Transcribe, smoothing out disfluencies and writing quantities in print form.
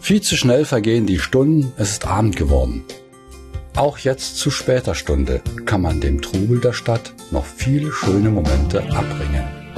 Viel zu schnell vergehen die Stunden, es ist Abend geworden. Auch jetzt zu später Stunde kann man dem Trubel der Stadt noch viele schöne Momente abbringen.